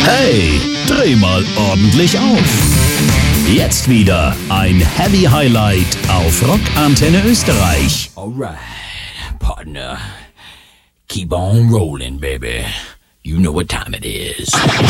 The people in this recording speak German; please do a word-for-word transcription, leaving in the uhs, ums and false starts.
Hey, dreh mal ordentlich auf. Jetzt wieder ein Heavy Highlight auf Rockantenne Österreich. Alright, partner. Keep on rolling, baby. You know what time it is.